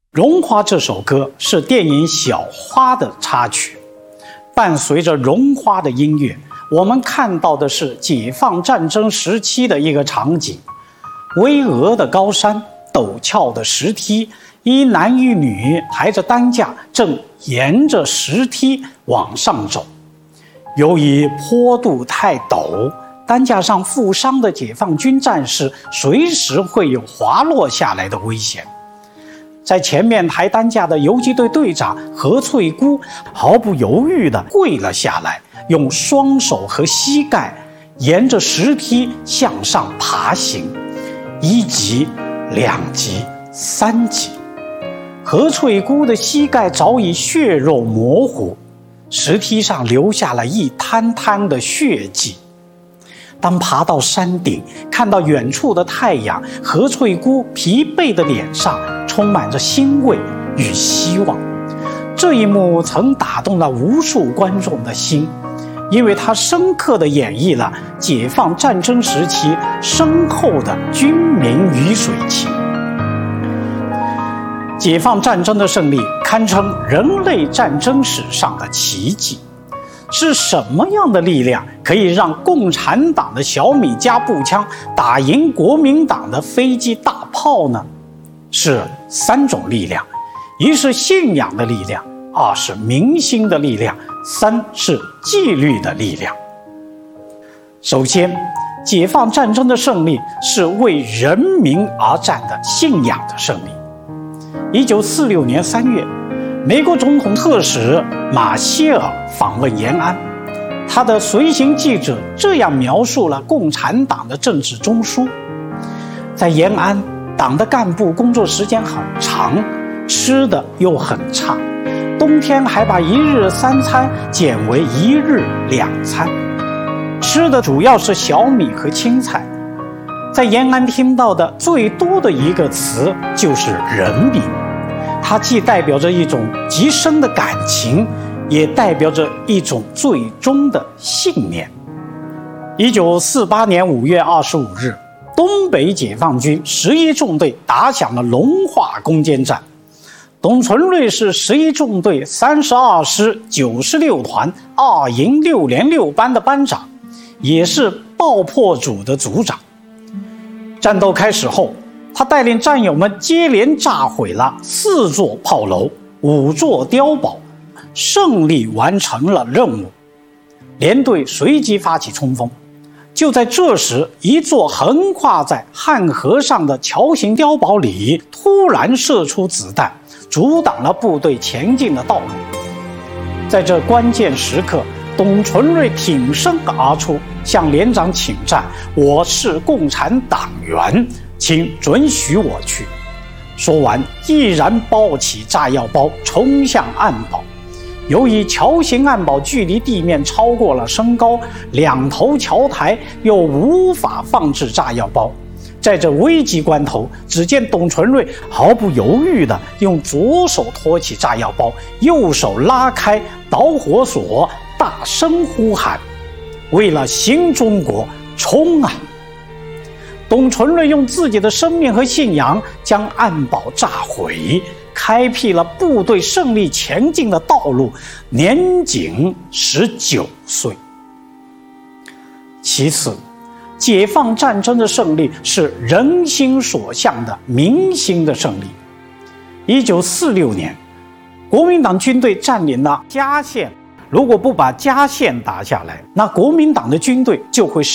绒花这首歌是电影《小花》的插曲，伴随着绒花的音乐，我们看到的是解放战争时期的一个场景：巍峨的高山，陡峭的石梯，一男一女抬着担架，正沿着石梯往上走。由于坡度太陡，担架上负伤的解放军战士随时会有滑落下来的危险。在前面抬担架的游击队队长何翠姑毫不犹豫地跪了下来，用双手和膝盖沿着石梯向上爬行，1级、2级、3级。何翠姑的膝盖早已血肉模糊，石梯上留下了一滩滩的血迹。当爬到山顶，看到远处的太阳，何翠姑疲惫的脸上充满着欣慰与希望。这一幕曾打动了无数观众的心，因为它深刻地演绎了解放战争时期深厚的军民鱼水情。解放战争的胜利堪称人类战争史上的奇迹。是什么样的力量可以让共产党的小米加步枪打赢国民党的飞机大炮呢？是3种力量：一是信仰的力量，2是民心的力量，3是纪律的力量。首先，解放战争的胜利是为人民而战的信仰的胜利。1946年3月，美国总统特使马歇尔访问延安，他的随行记者这样描述了共产党的政治中枢：在延安，党的干部工作时间很长，吃的又很差，冬天还把1日3餐减为1日2餐，吃的主要是小米和青菜。在延安听到的最多的一个词就是人民，它既代表着一种极深的感情，也代表着一种最终的信念。1948年5月25日，东北解放军11纵队打响了龙化攻坚战。董存瑞是11纵队32师96团2营6连6班的班长，也是爆破组的组长。战斗开始后，他带领战友们接连炸毁了4座炮楼、5座碉堡，胜利完成了任务。连队随即发起冲锋。就在这时，一座横跨在汉河上的桥形碉堡里突然射出子弹，阻挡了部队前进的道路。在这关键时刻，董存瑞挺身而出，向连长请战：“我是共产党员，请准许我去。”说完，毅然抱起炸药包冲向暗堡。由于桥形暗堡距离地面超过了身高，2头桥台又无法放置炸药包。在这危急关头，只见董存瑞毫不犹豫地用左手托起炸药包，右手拉开导火索，大声呼喊：“为了新中国，冲啊！”董存瑞用自己的生命和信仰将暗堡炸毁，开辟了部队胜利前进的道路，年仅19岁。其次，解放战争的胜利是人心所向的民心的胜利。1946年，国民党军队占领了嘉县，如果不把嘉县打下来，那国民党的军队就会